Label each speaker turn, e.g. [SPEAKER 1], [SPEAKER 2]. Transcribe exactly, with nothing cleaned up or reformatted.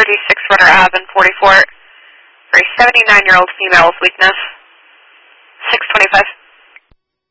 [SPEAKER 1] thirty-six Runner Ave in forty-four for a seventy-nine-year-old female with weakness. six twenty-five.